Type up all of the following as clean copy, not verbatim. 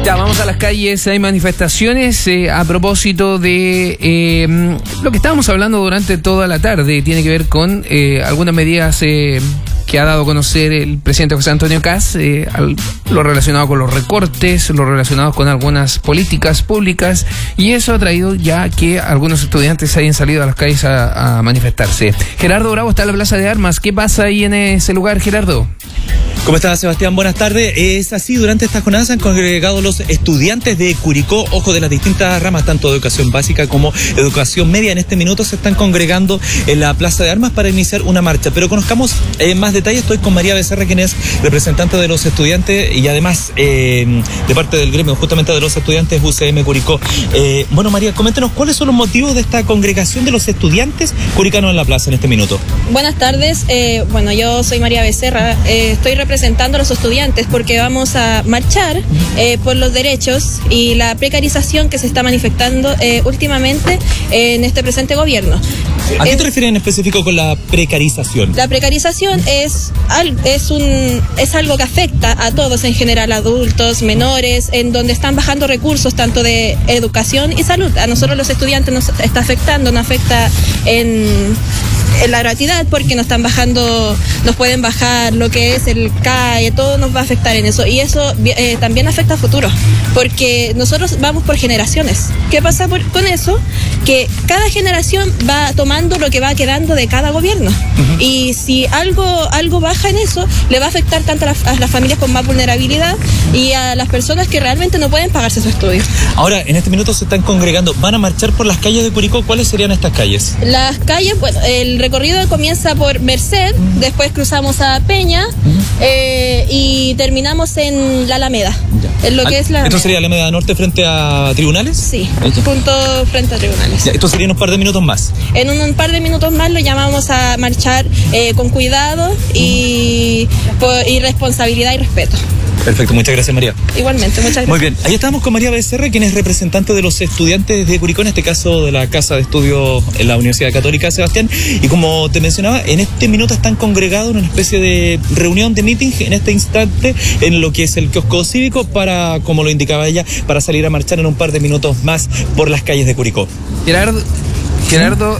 Ya, vamos a las calles, hay manifestaciones a propósito de lo que estábamos hablando durante toda la tarde. Tiene que ver con algunas medidas que ha dado a conocer el presidente José Antonio Kast, lo relacionado con los recortes, lo relacionado con algunas políticas públicas, y eso ha traído ya que algunos estudiantes hayan salido a las calles a manifestarse. Gerardo Bravo está en la Plaza de Armas. ¿Qué pasa ahí en ese lugar, Gerardo? ¿Cómo estás, Sebastián? Buenas tardes. Es así, durante esta jornada se han congregado los estudiantes de Curicó, ojo, de las distintas ramas, tanto de educación básica como educación media. En este minuto se están congregando en la Plaza de Armas para iniciar una marcha. Pero conozcamos más detalles. Estoy con María Becerra, quien es representante de los estudiantes y además de parte del gremio justamente de los estudiantes UCM Curicó. Bueno, María, coméntenos cuáles son los motivos de esta congregación de los estudiantes curicanos en la plaza en este minuto. Buenas tardes. Bueno, yo soy María Becerra. Estoy representando a los estudiantes porque vamos a marchar por los derechos y la precarización que se está manifestando últimamente en este presente gobierno. ¿A qué te refieres en específico con la precarización? La precarización es algo que afecta a todos en general, adultos, menores, en donde están bajando recursos tanto de educación y salud. A nosotros los estudiantes nos está afectando, nos afecta en la gratuidad porque nos están bajando, nos pueden bajar lo que es el CAE, todo nos va a afectar en eso, y eso también afecta a futuro, porque nosotros vamos por generaciones. ¿Qué pasa con eso? Que cada generación va tomando lo que va quedando de cada gobierno, y si algo baja en eso, le va a afectar tanto a las familias con más vulnerabilidad y a las personas que realmente no pueden pagarse su estudio. Ahora, en este minuto se están congregando, van a marchar por las calles de Curicó. ¿Cuáles serían estas calles? Las calles, bueno, el recorrido comienza por Merced, después cruzamos a Peña y terminamos en la Alameda. En lo que es la ¿Esto sería la Alameda Norte frente a tribunales? Sí, punto frente a tribunales. Ya, esto sería en un par de minutos más. En un par de minutos más lo llamamos a marchar con cuidado y responsabilidad y respeto. Perfecto, muchas gracias, María. Igualmente, muchas gracias. Muy bien, ahí estamos con María Becerra, quien es representante de los estudiantes de Curicó, en este caso de la Casa de Estudios en la Universidad Católica, Sebastián. Y como te mencionaba, en este minuto están congregados en una especie de reunión, de meeting, en este instante, en lo que es el kiosco cívico, para, como lo indicaba ella, para salir a marchar en un par de minutos más por las calles de Curicó. Gerardo,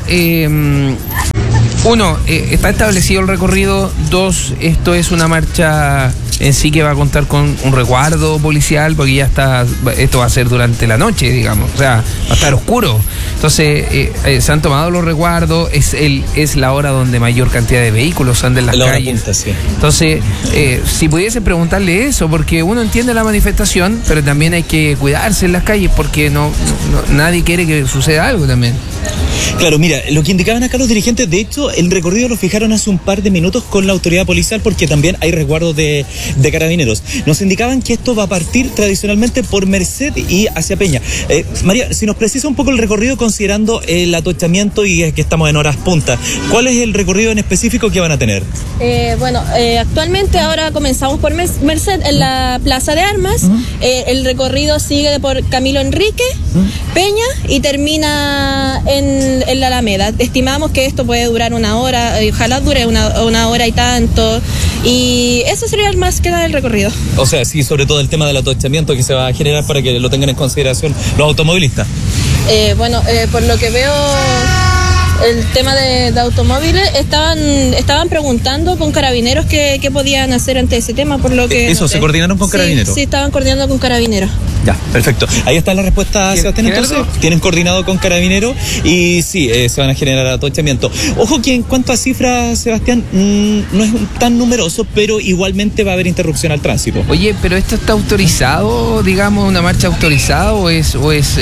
uno, está establecido el recorrido. Dos, esto es una marcha en sí que va a contar con un resguardo policial, porque ya esto va a ser durante la noche, digamos, o sea, va a estar oscuro. Entonces, se han tomado los resguardos, es la hora donde mayor cantidad de vehículos andan en las calles. Punta, sí. Entonces, si pudiese preguntarle eso, porque uno entiende la manifestación, pero también hay que cuidarse en las calles, porque nadie quiere que suceda algo también. Claro, mira, lo que indicaban acá los dirigentes, de hecho, el recorrido lo fijaron hace un par de minutos con la autoridad policial, porque también hay resguardo de carabineros. Nos indicaban que esto va a partir tradicionalmente por Merced y hacia Peña. María, si nos precisa un poco el recorrido considerando el atochamiento y que estamos en horas punta, ¿cuál es el recorrido en específico que van a tener? Actualmente ahora comenzamos por Merced en la Plaza de Armas. El recorrido sigue por Camilo Enrique, Peña, y termina en la Alameda. Estimamos que esto puede durar una hora, ojalá dure una hora y tanto, y eso sería más que nada el recorrido. O sea, sí, sobre todo el tema del atochamiento que se va a generar para que lo tengan en consideración los automovilistas. Por lo que veo, el tema de automóviles, estaban preguntando con carabineros qué podían hacer ante ese tema, por lo que... ¿Eso, se coordinaron con carabineros? Sí, estaban coordinando con carabineros. Ya, perfecto. Ahí está la respuesta, Sebastián. Entonces, tienen coordinado con carabineros y sí, se van a generar atochamiento. Ojo que en cuanto a cifras, Sebastián, no es tan numeroso, pero igualmente va a haber interrupción al tránsito. Oye, pero ¿esto está autorizado, digamos, una marcha autorizada o es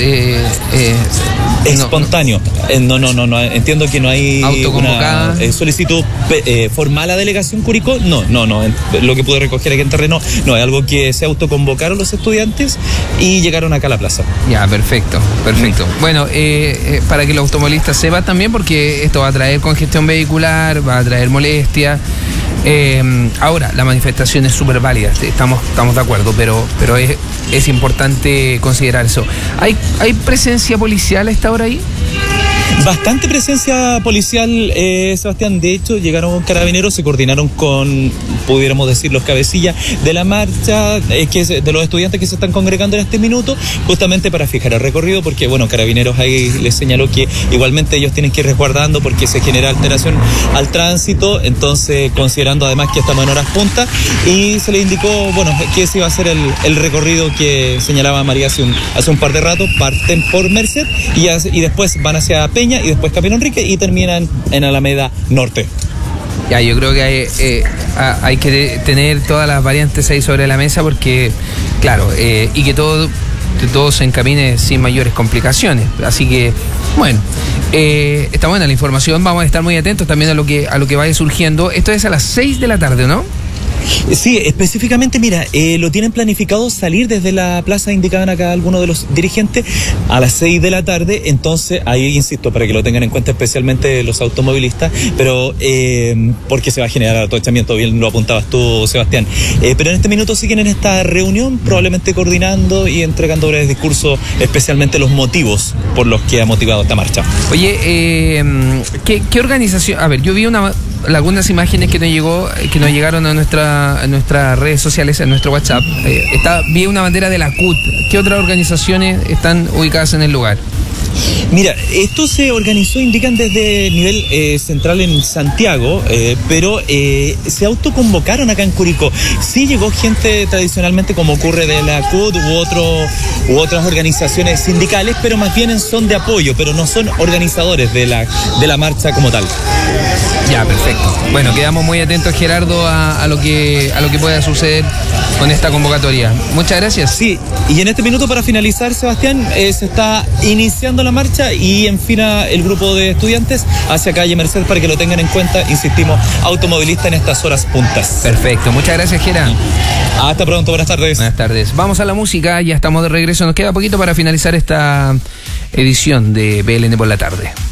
espontáneo? No, entiendo que no hay autoconvocada, una solicitud formal a Delegación Curicó. No, lo que pude recoger aquí en terreno, no, es algo que se autoconvocaron los estudiantes y llegaron acá a la plaza. Ya, perfecto. Bueno, para que los automovilistas sepan también, porque esto va a traer congestión vehicular, va a traer molestia. Ahora, la manifestación es súper válida, estamos de acuerdo, pero es importante considerar eso. ¿Hay presencia policial a esta hora ahí? Bastante presencia policial, Sebastián. De hecho, llegaron carabineros, se coordinaron con pudiéramos decir, los cabecillas de la marcha, de los estudiantes que se están congregando en este minuto, justamente para fijar el recorrido, porque bueno, Carabineros ahí les señaló que igualmente ellos tienen que ir resguardando porque se genera alteración al tránsito, entonces considerando además que estamos en horas punta, y se le indicó, bueno, que ese iba a ser el recorrido que señalaba María hace un par de rato. Parten por Merced y después van hacia Peña y después Camilo Enrique y terminan en Alameda Norte. Ya, yo creo que hay que tener todas las variantes ahí sobre la mesa porque, claro, y que todo se encamine sin mayores complicaciones. Así que, bueno, está buena la información. Vamos a estar muy atentos también a lo que vaya surgiendo. Esto es a las 6 de la tarde, ¿no? Sí, específicamente, mira, lo tienen planificado salir desde la plaza, indicaban acá algunos de los dirigentes, a las 6 de la tarde, entonces ahí insisto, para que lo tengan en cuenta especialmente los automovilistas, pero porque se va a generar atochamiento, bien lo apuntabas tú, Sebastián, pero en este minuto siguen en esta reunión, probablemente coordinando y entregando breves discursos, especialmente los motivos por los que ha motivado esta marcha. Oye, ¿qué organización? A ver, yo vi algunas imágenes que nos llegaron a nuestras redes sociales, en nuestro WhatsApp. Vi una bandera de la CUT. ¿Qué otras organizaciones están ubicadas en el lugar? Mira, esto se organizó, indican, desde nivel central en Santiago, pero se autoconvocaron acá en Curicó. Sí llegó gente tradicionalmente, como ocurre de la CUT u otras organizaciones sindicales, pero más bien son de apoyo, pero no son organizadores de la marcha como tal. Ya, perfecto. Bueno, quedamos muy atentos, Gerardo, a lo que pueda suceder con esta convocatoria. Muchas gracias. Sí, y en este minuto, para finalizar, Sebastián, se está iniciando la marcha y enfina el grupo de estudiantes hacia calle Merced, para que lo tengan en cuenta, insistimos, automovilista en estas horas puntas. Perfecto, muchas gracias, Gerardo. Hasta pronto, buenas tardes. Buenas tardes. Vamos a la música, ya estamos de regreso, nos queda poquito para finalizar esta edición de BLN por la tarde.